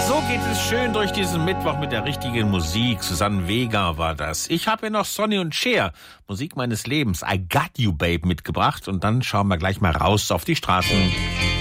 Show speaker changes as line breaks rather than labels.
So geht es schön durch diesen Mittwoch mit der richtigen Musik. Susanne Vega war das. Ich habe hier noch Sonny und Cher, Musik meines Lebens, I Got You Babe, mitgebracht. Und dann schauen wir gleich mal raus auf die Straßen.